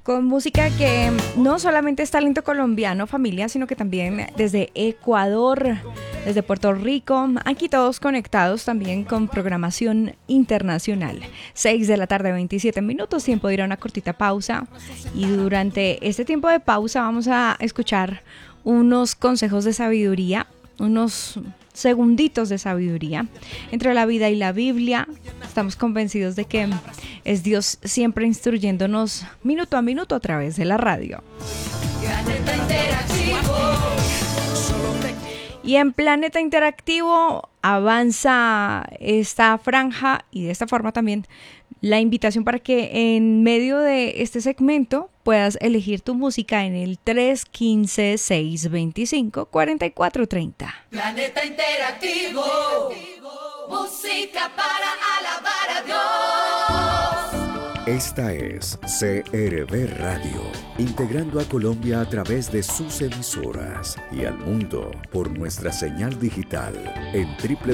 Con música que no solamente es talento colombiano, familia, sino que también desde Ecuador, desde Puerto Rico, aquí todos conectados también con programación internacional. 6 de la tarde, 27 minutos, tiempo de ir a una cortita pausa. Y durante este tiempo de pausa vamos a escuchar unos consejos de sabiduría, unos segunditos de sabiduría entre la vida y la Biblia. Estamos convencidos de que es Dios siempre instruyéndonos minuto a minuto a través de la radio. Y en Planeta Interactivo avanza esta franja y de esta forma también la invitación para que en medio de este segmento puedas elegir tu música en el 315-625-4430. Planeta Interactivo, música para alabar a Dios. Esta es CRB Radio, integrando a Colombia a través de sus emisoras y al mundo por nuestra señal digital en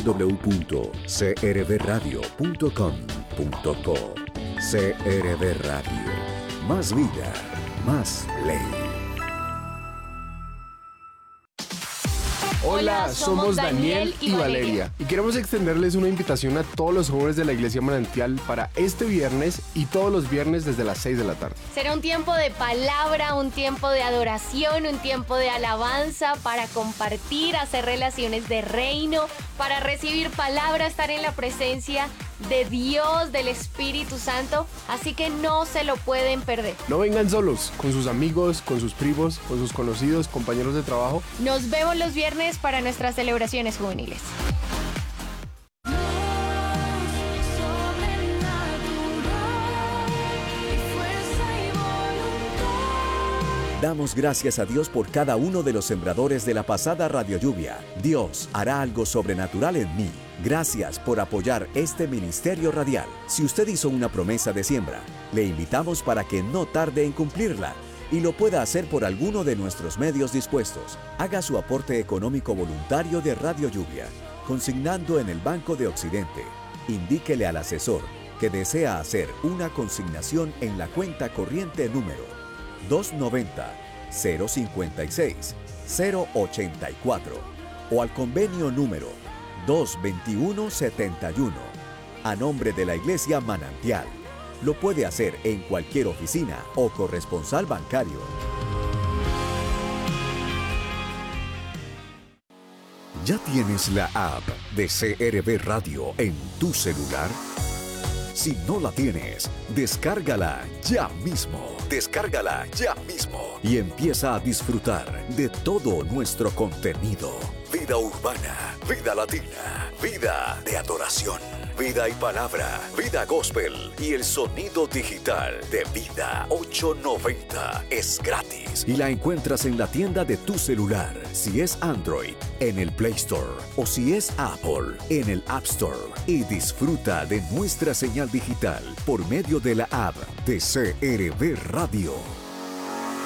www.crbradio.com.co. CRB Radio, más vida, más ley. Hola, somos Daniel y Valeria y queremos extenderles una invitación a todos los jóvenes de la Iglesia Manantial para este viernes y todos los viernes desde las 6 de la tarde. Será un tiempo de palabra, un tiempo de adoración, un tiempo de alabanza para compartir, hacer relaciones de reino, para recibir palabra, estar en la presencia de Dios, del Espíritu Santo, así que no se lo pueden perder. No vengan solos, con sus amigos, con sus primos, con sus conocidos, compañeros de trabajo. Nos vemos los viernes para nuestras celebraciones juveniles. Damos gracias a Dios por cada uno de los sembradores de la pasada Radio Lluvia. Dios hará algo sobrenatural en mí. Gracias por apoyar este ministerio radial. Si usted hizo una promesa de siembra, le invitamos para que no tarde en cumplirla y lo pueda hacer por alguno de nuestros medios dispuestos. Haga su aporte económico voluntario de Radio Lluvia, consignando en el Banco de Occidente. Indíquele al asesor que desea hacer una consignación en la cuenta corriente número 290-056-084 o al convenio número 22171 a nombre de la Iglesia Manantial. Lo puede hacer en cualquier oficina o corresponsal bancario. ¿Ya tienes la app de CRB Radio en tu celular? Si no la tienes, descárgala ya mismo. Descárgala ya mismo y empieza a disfrutar de todo nuestro contenido. Vida urbana, vida latina, vida de adoración, vida y palabra, vida gospel y el sonido digital de Vida 890 es gratis y la encuentras en la tienda de tu celular. Si es Android, en el Play Store o si es Apple, en el App Store. Y disfruta de nuestra señal digital por medio de la app de CRB Radio.